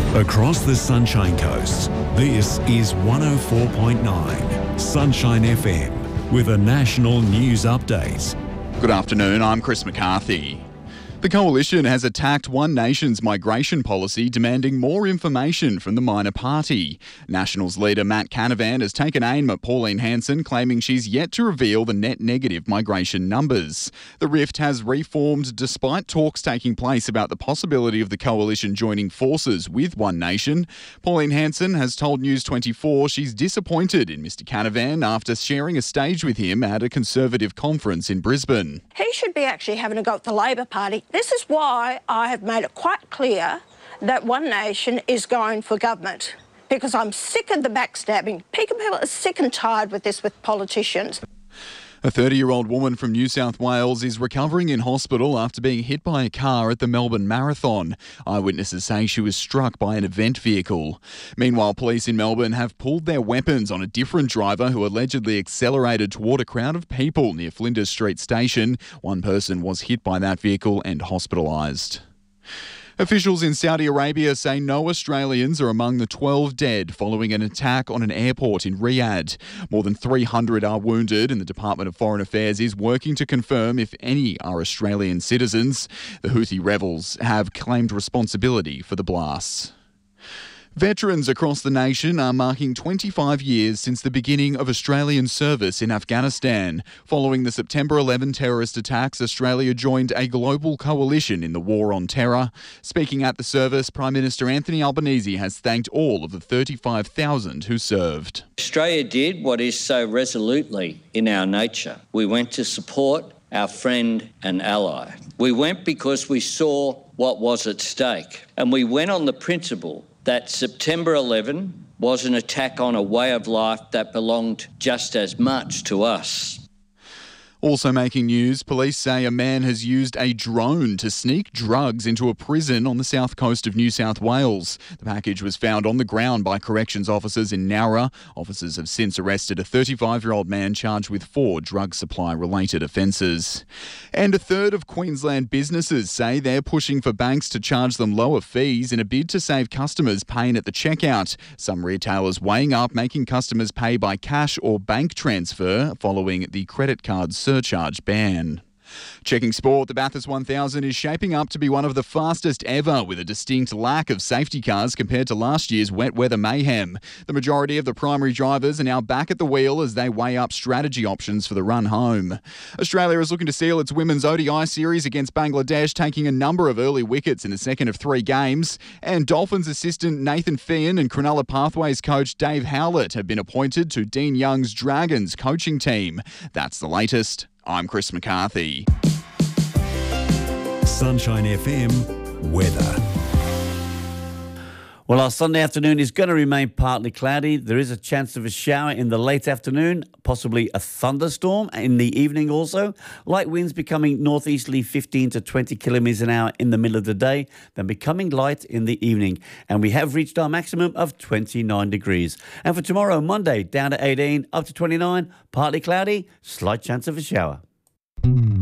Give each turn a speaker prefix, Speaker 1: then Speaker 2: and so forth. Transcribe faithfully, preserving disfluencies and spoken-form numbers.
Speaker 1: Across the Sunshine Coast, this is one oh four point nine Sunshine F M with a national news update.
Speaker 2: Good afternoon, I'm Chris McCarthy. The Coalition has attacked One Nation's migration policy, demanding more information from the minor party. Nationals leader Matt Canavan has taken aim at Pauline Hanson, claiming she's yet to reveal the net negative migration numbers. The rift has reformed despite talks taking place about the possibility of the Coalition joining forces with One Nation. Pauline Hanson has told News twenty-four she's disappointed in Mr Canavan after sharing a stage with him at a Conservative conference in Brisbane.
Speaker 3: He should be actually having a go at the Labor Party. This is why I have made it quite clear that One Nation is going for government, because I'm sick of the backstabbing. People are sick and tired with this with politicians.
Speaker 2: A thirty-year-old woman from New South Wales is recovering in hospital after being hit by a car at the Melbourne Marathon. Eyewitnesses say she was struck by an event vehicle. Meanwhile, police in Melbourne have pulled their weapons on a different driver who allegedly accelerated toward a crowd of people near Flinders Street Station. One person was hit by that vehicle and hospitalised. Officials in Saudi Arabia say no Australians are among the twelve dead following an attack on an airport in Riyadh. More than three hundred are wounded, and the Department of Foreign Affairs is working to confirm if any are Australian citizens. The Houthi rebels have claimed responsibility for the blasts. Veterans across the nation are marking twenty-five years since the beginning of Australian service in Afghanistan. Following the September eleventh terrorist attacks, Australia joined a global coalition in the war on terror. Speaking at the service, Prime Minister Anthony Albanese has thanked all of the thirty-five thousand who served.
Speaker 4: Australia did what is so resolutely in our nature. We went to support our friend and ally. We went because we saw what was at stake, and we went on the principle that September eleventh was an attack on a way of life that belonged just as much to us.
Speaker 2: Also making news, police say a man has used a drone to sneak drugs into a prison on the south coast of New South Wales. The package was found on the ground by corrections officers in Nowra. Officers have since arrested a thirty-five-year-old man charged with four drug supply-related offences. And a third of Queensland businesses say they're pushing for banks to charge them lower fees in a bid to save customers pain at the checkout. Some retailers weighing up making customers pay by cash or bank transfer following the credit card surcharge ban. Checking sport, the Bathurst one thousand is shaping up to be one of the fastest ever, with a distinct lack of safety cars compared to last year's wet weather mayhem. The majority of the primary drivers are now back at the wheel as they weigh up strategy options for the run home. Australia is looking to seal its women's O D I series against Bangladesh, taking a number of early wickets in the second of three games. And Dolphins assistant Nathan Feehan and Cronulla Pathways coach Dave Howlett have been appointed to Dean Young's Dragons coaching team. That's the latest. I'm Chris McCarthy.
Speaker 1: Sunshine F M weather.
Speaker 5: Well, our Sunday afternoon is going to remain partly cloudy. There is a chance of a shower in the late afternoon, possibly a thunderstorm in the evening also. Light winds becoming northeasterly fifteen to twenty kilometres an hour in the middle of the day, then becoming light in the evening. And we have reached our maximum of twenty-nine degrees. And for tomorrow, Monday, down to eighteen, up to twenty-nine, partly cloudy, slight chance of a shower.